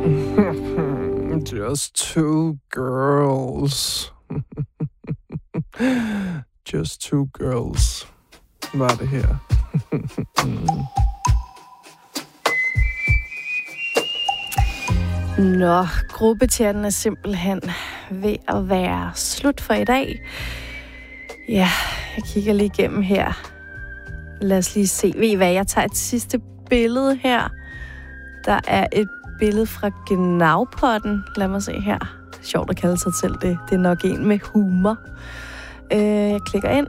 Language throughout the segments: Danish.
Just two girls. Just two girls. Var det her. Nå, gruppechatten er simpelthen ved at være slut for i dag. Ja, jeg kigger lige igennem her. Lad os lige se. Ved I hvad, jeg tager et sidste billede her. Der er et billede fra Gnavpotten. Lad mig se her. Sjovt at kalde sig selv det. Det er nok en med humor. Jeg klikker ind.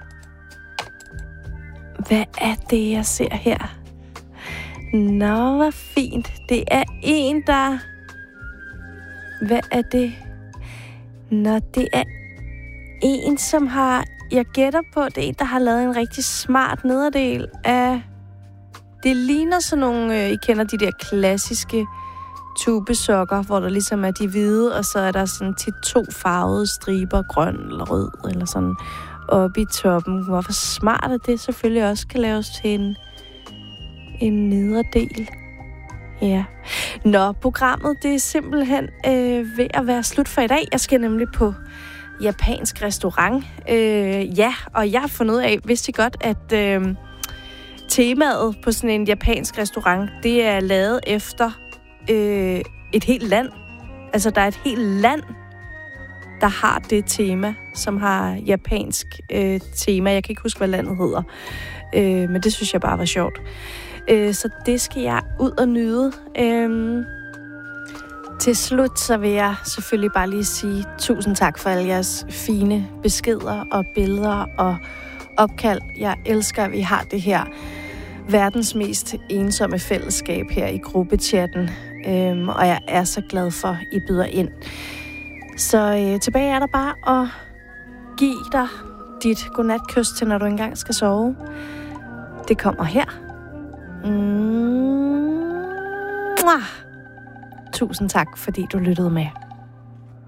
Hvad er det, jeg ser her? Nå, hvor fint. Det er en, der... Hvad er det? Nå, det er en, som har... Jeg gætter på, det er en, der har lavet en rigtig smart nederdel af... Det ligner sådan nogle... I kender de der klassiske tubesokker, hvor der ligesom er de hvide, og så er der sådan tit 2 farvede striber, grøn eller rød, eller sådan oppe i toppen. Hvorfor smart er det selvfølgelig også kan laves til en nederdel. Ja. Nå, programmet, det er simpelthen ved at være slut for i dag. Jeg skal nemlig på japansk restaurant. Ja, og jeg har fundet ud af, vidste I godt, at temaet på sådan en japansk restaurant, det er lavet efter et helt land. Altså, der er et helt land, der har det tema, som har japansk tema. Jeg kan ikke huske, hvad landet hedder. Men det synes jeg bare var sjovt. Så det skal jeg ud og nyde. Til slut, så vil jeg selvfølgelig bare lige sige tusind tak for alle jeres fine beskeder og billeder og opkald. Jeg elsker, at vi har det her verdens mest ensomme fællesskab her i gruppechatten. Og jeg er så glad for, at I byder ind. Så tilbage er der bare at give dig dit godnatkys til, når du engang skal sove. Det kommer her. Tusind tak, fordi du lyttede med.